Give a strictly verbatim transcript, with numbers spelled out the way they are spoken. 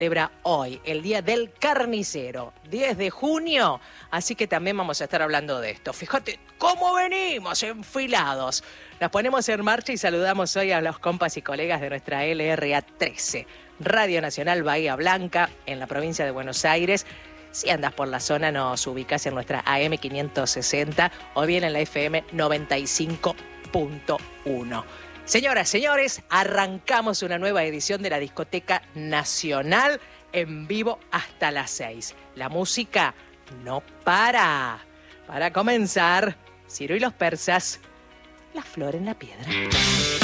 celebra hoy, el Día del Carnicero, diez de junio, así que también vamos a estar hablando de esto. Fíjate cómo venimos enfilados. Nos ponemos en marcha y saludamos hoy a los compas y colegas de nuestra L R A trece, Radio Nacional Bahía Blanca, en la provincia de Buenos Aires. Si andas por la zona, nos ubicás en nuestra A M quinientos sesenta o bien en la F M noventa y cinco punto uno. Señoras, señores, arrancamos una nueva edición de la Discoteca Nacional en vivo hasta las seis. La música no para. Para comenzar, Ciro y los persas, La Flor en la Piedra.